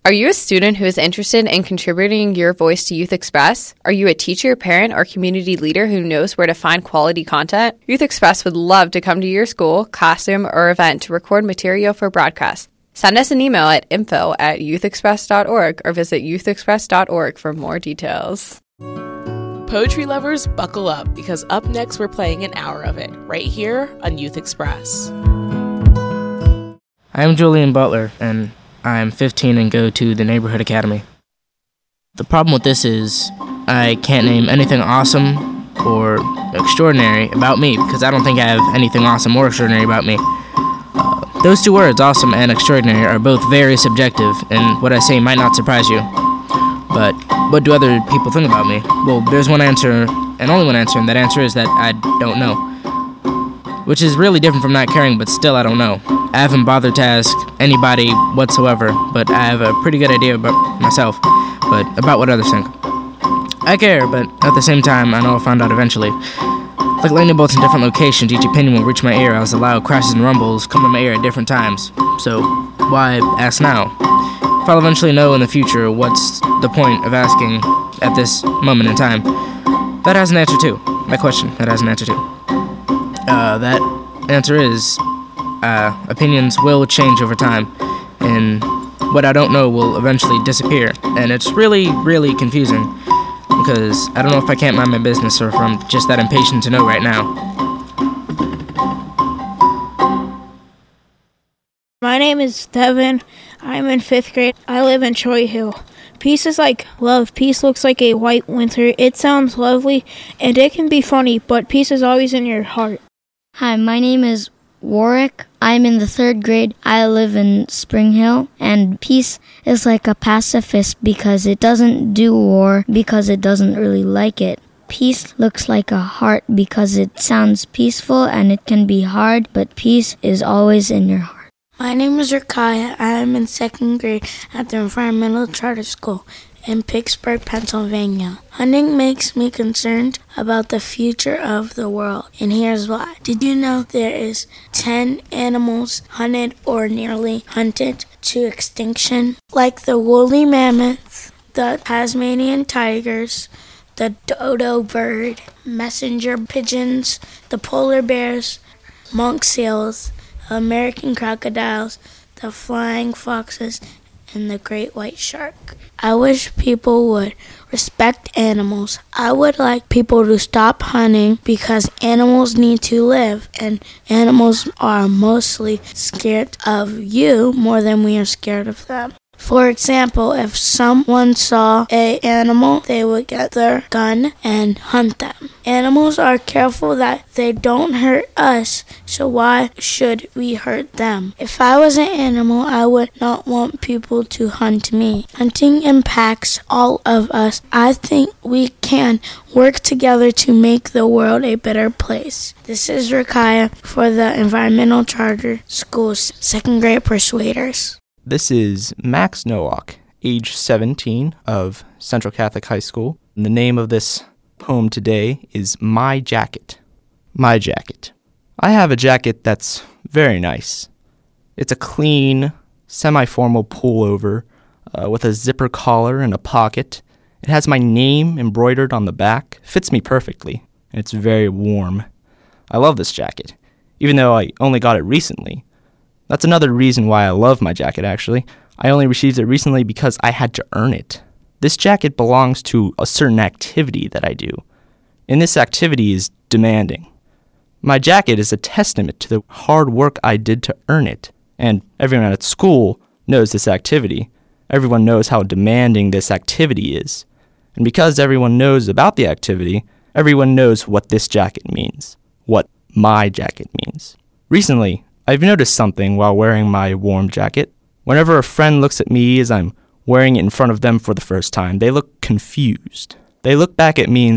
Are you a student who is interested in contributing your voice to Youth Express? Are you a teacher, parent, or community leader who knows where to find quality content? Youth Express would love to come to your school, classroom, or event to record material for broadcast. Send us an email at info@youthexpress.org or visit youthexpress.org for more details. Poetry lovers, buckle up, because up next we're playing an hour of it, right here on Youth Express. I'm Julian Butler, and I'm 15 and go to the Neighborhood Academy. The problem with this is I can't name anything awesome or extraordinary about me because I don't think I have anything awesome or extraordinary about me. Those two words, awesome and extraordinary, are both very subjective, and what I say might not surprise you. But what do other people think about me? Well, there's one answer, and only one answer, and that answer is that I don't know. Which is really different from not caring, but still I don't know. I haven't bothered to ask anybody whatsoever, but I have a pretty good idea about myself, but about what others think. I care, but at the same time, I know I'll find out eventually. Like lightning bolts in different locations, each opinion will reach my ear as the loud crashes and rumbles come to my ear at different times. So, why ask now? If I'll eventually know in the future, what's the point of asking at this moment in time? That has an answer too. That question, that has an answer too. That answer is, opinions will change over time, and what I don't know will eventually disappear, and it's really, really confusing, because I don't know if I can't mind my business or if I'm just that impatient to know right now. My name is Devin. I'm in 5th grade. I live in Troy Hill. Peace is like love. Peace looks like a white winter. It sounds lovely, and it can be funny, but peace is always in your heart. Hi, my name is Warwick. I'm in the 3rd grade. I live in Spring Hill, and peace is like a pacifist because it doesn't do war because it doesn't really like it. Peace looks like a heart because it sounds peaceful and it can be hard, but peace is always in your heart. My name is Rakaya. I am in 2nd grade at the Environmental Charter School in Pittsburgh, Pennsylvania. Hunting makes me concerned about the future of the world, and here's why. Did you know there is 10 animals hunted or nearly hunted to extinction? Like the woolly mammoth, the Tasmanian tigers, the dodo bird, messenger pigeons, the polar bears, monk seals, American crocodiles, the flying foxes, and the great white shark. I wish people would respect animals. I would like people to stop hunting because animals need to live, and animals are mostly scared of you more than we are scared of them. For example, if someone saw an animal, they would get their gun and hunt them. Animals are careful that they don't hurt us, so why should we hurt them? If I was an animal, I would not want people to hunt me. Hunting impacts all of us. I think we can work together to make the world a better place. This is Rakaya for the Environmental Charter School's 2nd grade Persuaders. This is Max Nowak, age 17 of Central Catholic High School. And the name of this poem today is My Jacket. My jacket. I have a jacket that's very nice. It's a clean, semi-formal pullover with a zipper collar and a pocket. It has my name embroidered on the back. Fits me perfectly, and it's very warm. I love this jacket, even though I only got it recently. That's another reason why I love my jacket, actually. I only received it recently because I had to earn it. This jacket belongs to a certain activity that I do, and this activity is demanding. My jacket is a testament to the hard work I did to earn it, and everyone at school knows this activity. Everyone knows how demanding this activity is, and because everyone knows about the activity, everyone knows what this jacket means, what my jacket means. Recently, I've noticed something while wearing my warm jacket. Whenever a friend looks at me as I'm wearing it in front of them for the first time, they look confused. They look back at me and